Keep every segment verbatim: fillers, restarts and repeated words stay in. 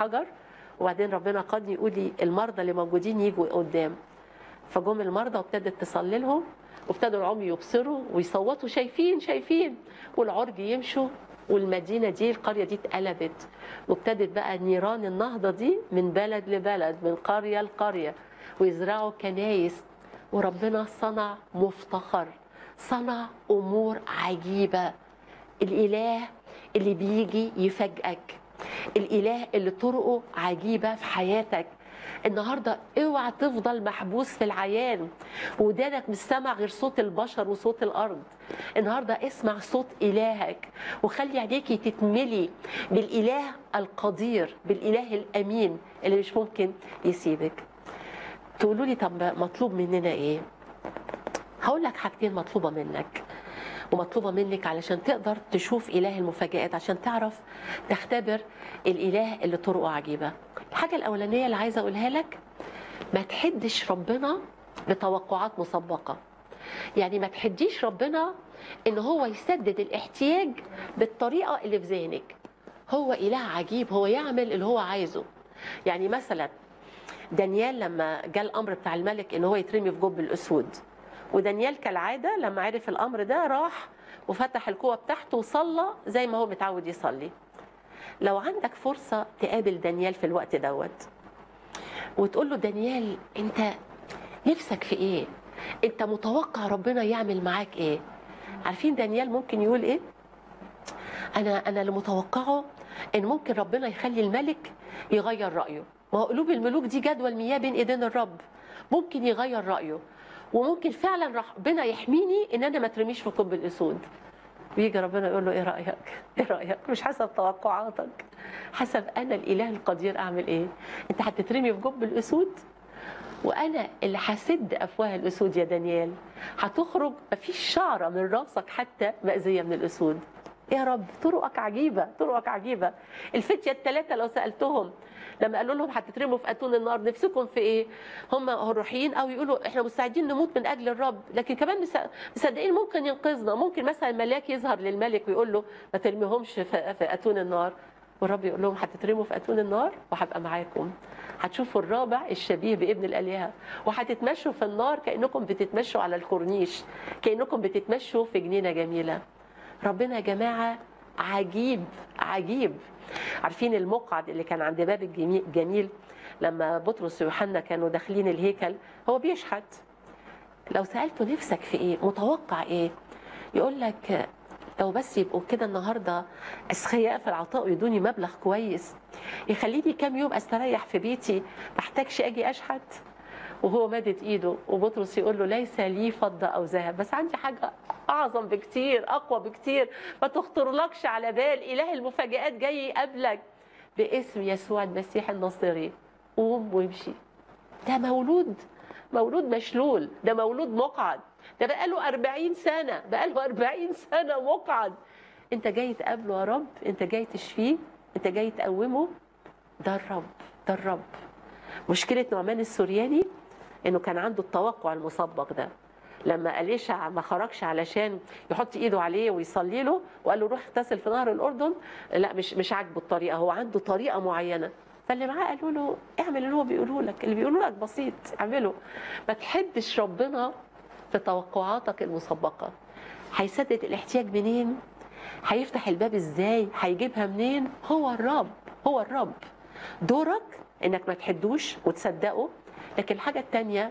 الحجر، وبعدين ربنا قادني يقول لي المرضى اللي موجودين يجوا قدام. فجم المرضى وابتدت تصلي لهم، وابتدوا العمي يبصروا ويصوتوا شايفين شايفين، والعرج يمشوا، والمدينه دي القريه دي اتقلبت، وابتدت بقى نيران النهضه دي من بلد لبلد، من قريه لقريه، ويزرعوا كنايس. وربنا صنع مفتخر، صنع امور عجيبه. الاله اللي بيجي يفاجئك، الاله اللي طرقه عجيبه في حياتك. النهارده اوعى تفضل محبوس في العيان ودانك مش سامع غير صوت البشر وصوت الارض. النهارده اسمع صوت الهك، وخلي عينيكي تتملي بالاله القدير، بالاله الامين اللي مش ممكن يسيبك. تقولوا لي طب مطلوب مننا ايه؟ هقول لك حاجتين مطلوبه منك ومطلوبه منك علشان تقدر تشوف اله المفاجآت، عشان تعرف تختبر الاله اللي طرقه عجيبه. الحاجه الاولانيه اللي عايزه اقولها لك، ما تحدش ربنا بتوقعات مسبقه. يعني ما تحديش ربنا ان هو يسدد الاحتياج بالطريقه اللي في ذهنك. هو اله عجيب، هو يعمل اللي هو عايزه. يعني مثلا دانيال لما جاء الامر بتاع الملك ان هو يترمي في جب الاسود، ودانيال كالعاده لما عرف الامر ده راح وفتح الكوه بتاعته وصلى زي ما هو متعود يصلي. لو عندك فرصه تقابل دانيال في الوقت دوت وتقول له دانيال انت نفسك في ايه؟ انت متوقع ربنا يعمل معاك ايه؟ عارفين دانيال ممكن يقول ايه؟ انا انا اللي متوقعه ان ممكن ربنا يخلي الملك يغير رايه. ما هو قلوب الملوك دي جدول مياه بين ايدين الرب، ممكن يغير رايه، وممكن فعلا ربنا يحميني ان انا ما اترميش في كب الاسود. ويجي ربنا يقول له ايه رايك؟ ايه رايك؟ مش حسب توقعاتك، حسب انا الاله القدير اعمل ايه. انت هتترمي في جب الاسود وانا اللي هسد افواه الاسود يا دانيال، هتخرج مفيش شعره من راسك حتى مأذيه من الاسود. يا رب طرقك عجيبه، طرقك عجيبه. الفتيه الثلاثه لو سالتهم لما قالوا لهم هتترموا في اتون النار نفسكم في ايه؟ هم روحيين او يقولوا احنا مستعدين نموت من اجل الرب، لكن كمان مصدقين ممكن ينقذنا. ممكن مثلا الملاك يظهر للملك ويقول له ما ترميهمش في اتون النار، والرب يقول لهم هتترموا في اتون النار وهبقى معاكم. هتشوفوا الرابع الشبيه بابن الالهه، وهتتمشوا في النار كانكم بتتمشوا على الكورنيش، كانكم بتتمشوا في جنينه جميله. ربنا يا جماعه عجيب عجيب. عارفين المقعد اللي كان عند باب الجميل لما بطرس ويوحنا كانوا داخلين الهيكل هو بيشحت؟ لو سالته نفسك في ايه؟ متوقع ايه؟ يقول لك لو بس يبقوا كده النهارده اسخياء في العطاء ويدوني مبلغ كويس يخليني كام يوم استريح في بيتي، ما احتاجش اجي اشحت. وهو مادت ايده وبطرس يقول له ليس لي فضه او ذهب، بس عندي حاجه اعظم بكتير اقوى بكتير ما تخطرلكش على بال. اله المفاجآت جاي يقابلك باسم يسوع المسيح الناصري. قوم وامشي. ده مولود مولود مشلول، ده مولود مقعد، ده بقاله أربعين سنه، بقاله أربعين سنه مقعد. انت جاي تقابله يا رب، انت جاي تشفيه، انت جاي تقومه. ده الرب، ده الرب. مشكله نعمان السورياني انه كان عنده التوقع المسبق ده. لما أليشع ما خرجش علشان يحط ايده عليه ويصلي له وقال له روح اغتسل في نهر الاردن، لا مش مش عاجبه الطريقه، هو عنده طريقه معينه. فاللي معاه قالوا له اعمل اللي هو بيقوله لك، اللي بيقوله لك بسيط اعمله. ما تحدش ربنا في توقعاتك المسبقه. هيسدد الاحتياج منين؟ هيفتح الباب ازاي؟ هيجيبها منين؟ هو الرب، هو الرب. دورك انك ما تحدوش وتصدقه. لكن الحاجه الثانيه،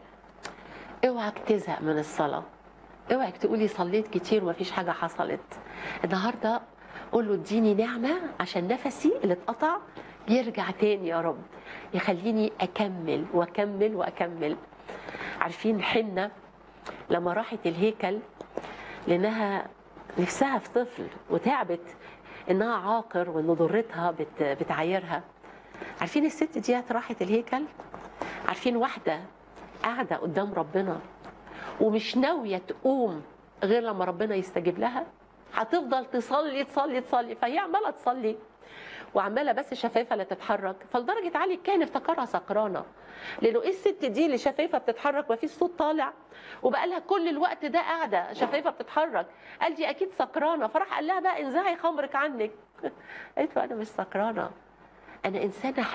اوعك تزهق من الصلاه، اوعك تقولي صليت كتير ومفيش حاجه حصلت. النهارده قول له اديني نعمه عشان نفسي اللي اتقطع يرجع تاني يا رب، يخليني اكمل واكمل واكمل. عارفين حنة لما راحت الهيكل لانها نفسها في طفل وتعبت انها عاقر وان ضرتها بت بتعايرها. عارفين الست دي راحت الهيكل، عارفين واحده قاعده قدام ربنا ومش ناويه تقوم غير لما ربنا يستجيب لها، هتفضل تصلي تصلي تصلي. فهي عماله تصلي وعماله بس شفايفها لا تتحرك، فلدرجه علي كان افتكرها سكرانه، لانه ايه الست دي اللي شفايفها بتتحرك ما فيش صوت طالع وبقى لها كل الوقت ده قاعده شفايفها بتتحرك؟ قال دي اكيد سكرانه. فراح قال لها بقى انزعي خمرك عنك. قالت له انا مش سكرانه، انا انسانه